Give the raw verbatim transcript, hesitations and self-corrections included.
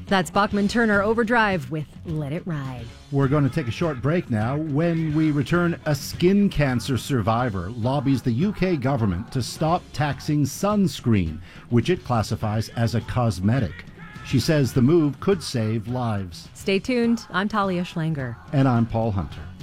That's Bachman Turner Overdrive with Let It Ride. We're going to take a short break now. When we return, a skin cancer survivor lobbies the U K government to stop taxing sunscreen, which it classifies as a cosmetic. She says the move could save lives. Stay tuned. I'm Talia Schlanger. And I'm Paul Hunter.